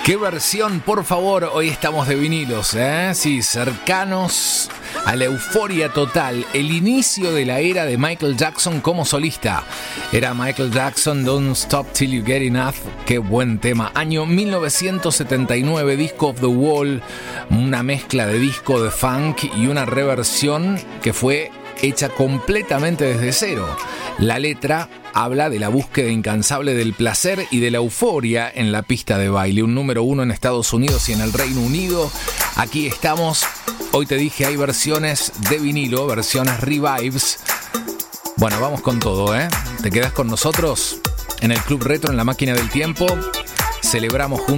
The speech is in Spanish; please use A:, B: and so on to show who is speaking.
A: Qué versión, por favor. Hoy estamos de vinilos, sí, cercanos a la euforia total. El inicio de la era de Michael Jackson como solista. Era Michael Jackson, Don't Stop Till You Get Enough. Qué buen tema. Año 1979, Disco of the Wall. Una mezcla de disco de funk y una reversión que fue hecha completamente desde cero. La letra habla de la búsqueda incansable del placer y de la euforia en la pista de baile. Un número 1 en Estados Unidos y en el Reino Unido. Aquí estamos. Hoy te dije, hay versiones de vinilo, versiones revives. Bueno, vamos con todo, ¿eh? ¿Te quedas con nosotros en el Club Retro, en la máquina del tiempo? Celebramos juntos